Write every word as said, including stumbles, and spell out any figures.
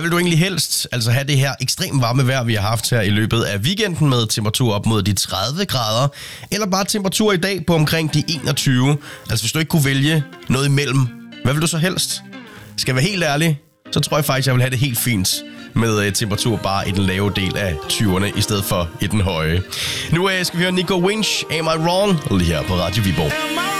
vil du egentlig helst altså have det her ekstremt varme vejr, vi har haft her i løbet af weekenden med temperatur op mod de tredive grader, eller bare temperatur i dag på omkring de enogtyve? Altså hvis du ikke kunne vælge noget imellem, hvad vil du så helst? Skal jeg være helt ærlig, så tror jeg faktisk, jeg vil have det helt fint med temperatur bare i den lave del af tyverne, i stedet for i den høje. Nu skal vi høre Nico Winch, Am I Wrong? Lige her på Radio Viborg.